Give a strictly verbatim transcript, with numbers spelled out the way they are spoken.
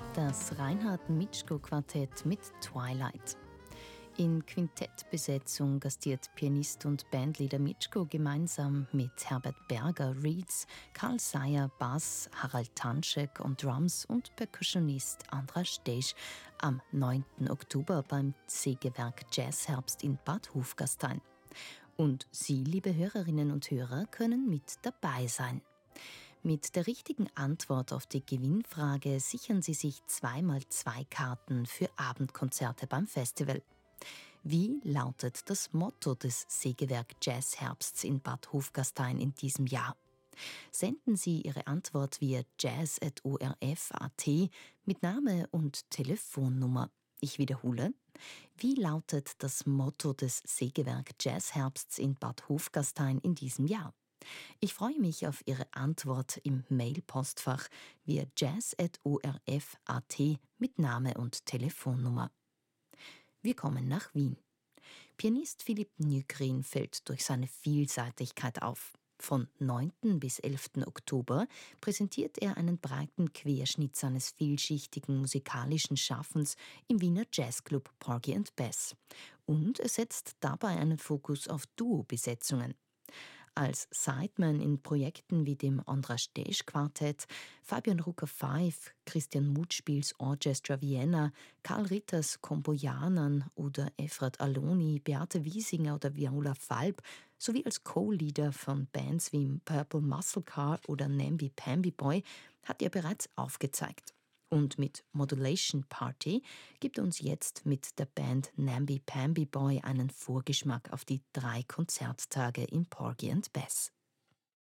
Das Reinhard-Mitschko-Quartett mit Twilight. In Quintettbesetzung gastiert Pianist und Bandleader Mitschko gemeinsam mit Herbert Berger Reeds, Karl Sayer Bass, Harald Tanschek und Drums und Percussionist Andras Steisch am neunten Oktober beim Sägewerk Jazzherbst in Bad Hofgastein. Und Sie, liebe Hörerinnen und Hörer, können mit dabei sein. Mit der richtigen Antwort auf die Gewinnfrage sichern Sie sich zweimal zwei Karten für Abendkonzerte beim Festival. Wie lautet das Motto des Sägewerk Jazzherbsts in Bad Hofgastein in diesem Jahr? Senden Sie Ihre Antwort via jazz at o r f punkt a t mit Name und Telefonnummer. Ich wiederhole. Wie lautet das Motto des Sägewerk Jazzherbsts in Bad Hofgastein in diesem Jahr? Ich freue mich auf Ihre Antwort im Mail-Postfach via jazz at o r f punkt a t mit Name und Telefonnummer. Wir kommen nach Wien. Pianist Philipp Nygren fällt durch seine Vielseitigkeit auf. Von neunten bis elften Oktober präsentiert er einen breiten Querschnitt seines vielschichtigen musikalischen Schaffens im Wiener Jazzclub Porgy and Bess. Und er setzt dabei einen Fokus auf Duo-Besetzungen. Als Sideman in Projekten wie dem Andras Steisch Quartett, Fabian Rucker Five, Christian Mutspiels Orchestra Vienna, Karl Ritters Kombojanern oder Efrat Aloni, Beate Wiesinger oder Viola Falb sowie als Co-Leader von Bands wie Purple Muscle Car oder Namby Pamby Boy hat er bereits aufgezeigt. Und mit Modulation Party gibt er uns jetzt mit der Band Namby Pamby Boy einen Vorgeschmack auf die drei Konzerttage im Porgy and Bess.